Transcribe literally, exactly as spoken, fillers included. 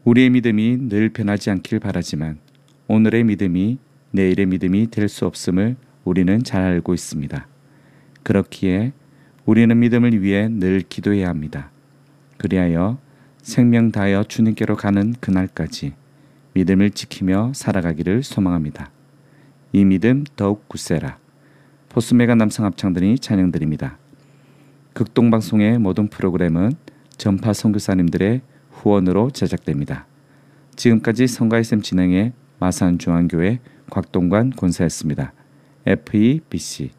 우리의 믿음이 늘 변하지 않길 바라지만 오늘의 믿음이 내일의 믿음이 될 수 없음을 우리는 잘 알고 있습니다. 그렇기에 우리는 믿음을 위해 늘 기도해야 합니다. 그리하여 생명 다하여 주님께로 가는 그날까지 믿음을 지키며 살아가기를 소망합니다. 이 믿음 더욱 굳세라. 포스메가 남성 합창단이 찬양드립니다. 극동방송의 모든 프로그램은 전파 선교사님들의 후원으로 제작됩니다. 지금까지 성가이쌤 진행의 마산중앙교회 곽동관 권사였습니다. 에프이비씨